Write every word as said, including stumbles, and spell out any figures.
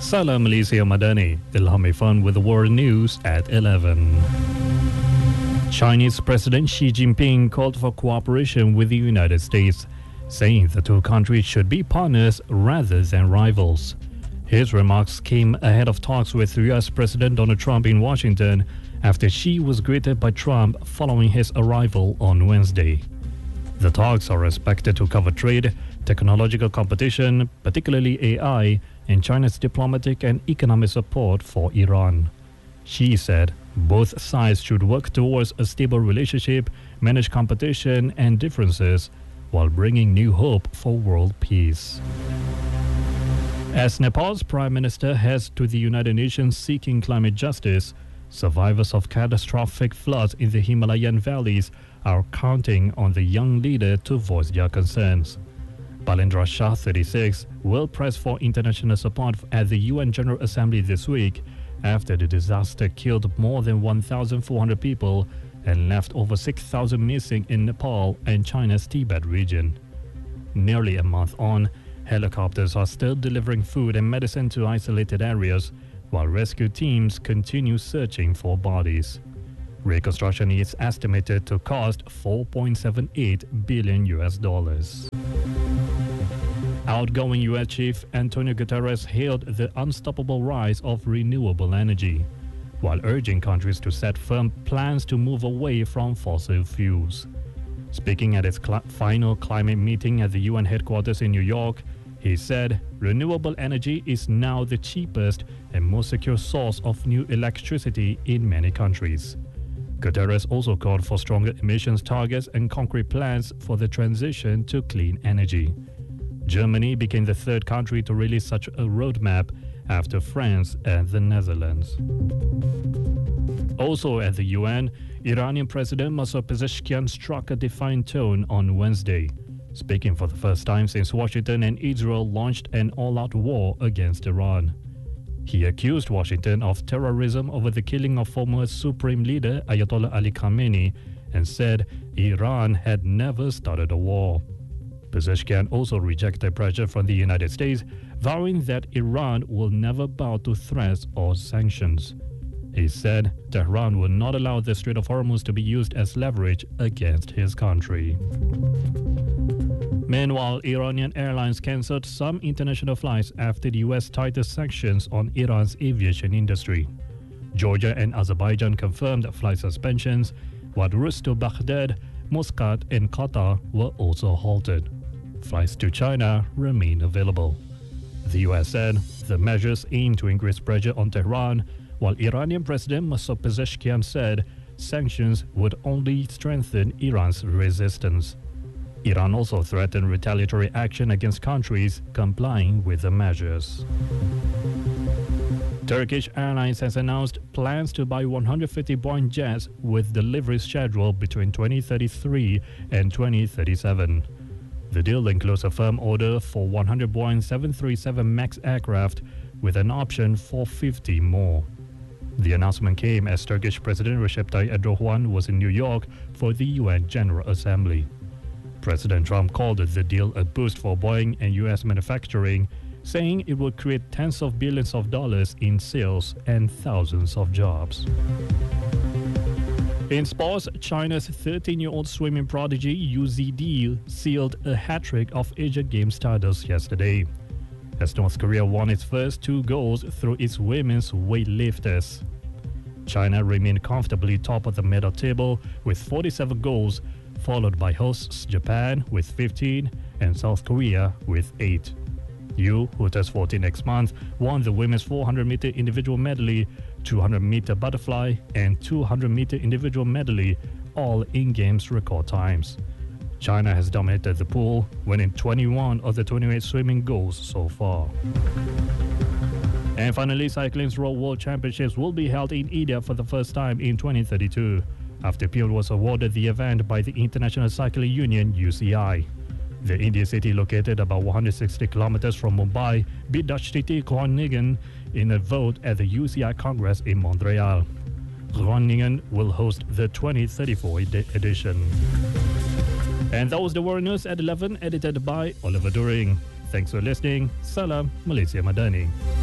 Salam Malaysia Madani, Ilham Irfan with the world news at eleven. Chinese President Xi Jinping called for cooperation with the United States, saying the two countries should be partners rather than rivals. His remarks came ahead of talks with U S President Donald Trump in Washington after Xi was greeted by Trump following his arrival on Wednesday. The talks are expected to cover trade, technological competition, particularly A I, and China's diplomatic and economic support for Iran. Xi said both sides should work towards a stable relationship, manage competition and differences, while bringing new hope for world peace. As Nepal's Prime Minister heads to the United Nations seeking climate justice, survivors of catastrophic floods in the Himalayan valleys are counting on the young leader to voice their concerns. Balendra Shah, thirty-six, will press for international support at the U N General Assembly this week after the disaster killed more than one thousand four hundred people and left over six thousand missing in Nepal and China's Tibet region. Nearly a month on, helicopters are still delivering food and medicine to isolated areas, while rescue teams continue searching for bodies. Reconstruction is estimated to cost four point seven eight billion U S dollars. Outgoing U S Chief Antonio Guterres hailed the unstoppable rise of renewable energy, while urging countries to set firm plans to move away from fossil fuels. Speaking at its cl- final climate meeting at the U N headquarters in New York, he said renewable energy is now the cheapest and most secure source of new electricity in many countries. Guterres also called for stronger emissions targets and concrete plans for the transition to clean energy. Germany became the third country to release such a roadmap after France and the Netherlands. Also at the U N, Iranian President Masoud Pezeshkian struck a defiant tone on Wednesday, speaking for the first time since Washington and Israel launched an all-out war against Iran. He accused Washington of terrorism over the killing of former Supreme Leader Ayatollah Ali Khamenei and said Iran had never started a war. Pezeshkian also rejected pressure from the United States, vowing that Iran will never bow to threats or sanctions. He said Tehran will not allow the Strait of Hormuz to be used as leverage against his country. Meanwhile, Iranian airlines cancelled some international flights after the U S tightened sanctions on Iran's aviation industry. Georgia and Azerbaijan confirmed flight suspensions, while routes to Baghdad, Muscat, and Qatar were also halted. Flights to China remain available. The U S said the measures aim to increase pressure on Tehran, while Iranian President Masoud Pezeshkian said sanctions would only strengthen Iran's resistance. Iran also threatened retaliatory action against countries complying with the measures. Turkish Airlines has announced plans to buy one hundred fifty Boeing jets with delivery scheduled between twenty thirty-three and twenty thirty-seven. The deal includes a firm order for one hundred Boeing seven thirty-seven MAX aircraft with an option for fifty more. The announcement came as Turkish President Recep Tayyip Erdogan was in New York for the U N General Assembly. President Trump called the deal a boost for Boeing and U S manufacturing, saying it would create tens of billions of dollars in sales and thousands of jobs. In sports, China's thirteen-year-old swimming prodigy Yu Zidi sealed a hat-trick of Asian Games titles yesterday, as North Korea won its first two goals through its women's weightlifters. China remained comfortably top of the medal table with forty-seven goals, followed by hosts Japan with fifteen and South Korea with eight. Yu, who turns fourteen next month, won the women's four hundred meter individual medley, two hundred meter butterfly, and two hundred meter individual medley, all in Games record times. China has dominated the pool, winning twenty-one of the twenty-eight swimming goals so far. And finally, cycling's Road World Championships will be held in India for the first time in twenty thirty-two, after Pune was awarded the event by the International Cycling Union U C I. The Indian city, located about one hundred sixty kilometers from Mumbai, beat Dutch city Groningen in a vote at the U C I Congress in Montreal. Groningen will host the twenty thirty-four ed- edition. And that was the World News at eleven, edited by Oliver During. Thanks for listening. Salam Malaysia Madani.